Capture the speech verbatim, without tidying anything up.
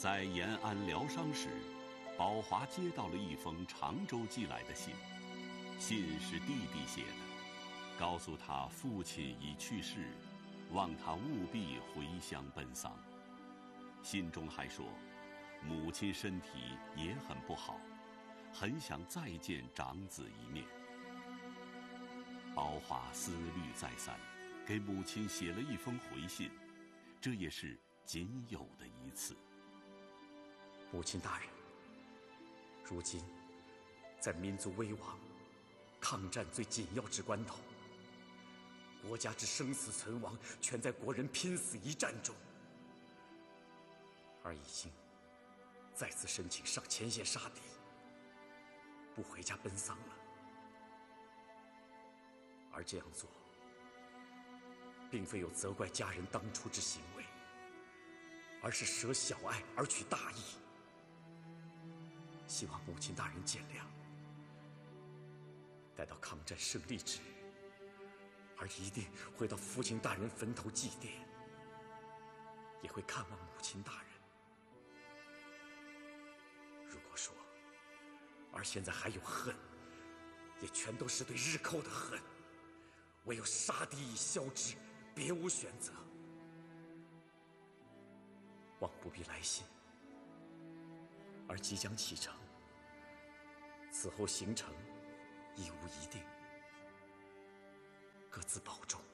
在延安疗伤时，宝华接到了一封常州寄来的信，信是弟弟写的，告诉他父亲已去世，望他务必回乡奔丧。信中还说，母亲身体也很不好，很想再见长子一面。宝华思虑再三，给母亲写了一封回信，这也是仅有的一次。 母亲大人，如今在民族危亡、抗战最紧要之关头，国家之生死存亡全在国人拼死一战中，而已经再次申请上前线杀敌，不回家奔丧了。而这样做，并非有责怪家人当初之行为，而是舍小爱而取大义，希望母亲大人见谅。待到抗战胜利之日，儿一定会到父亲大人坟头祭奠，也会看望母亲大人。如果说儿现在还有恨，也全都是对日寇的恨，唯有杀敌以消之，别无选择。望不必来信，而即将启程，此后行程亦无一定，各自保重。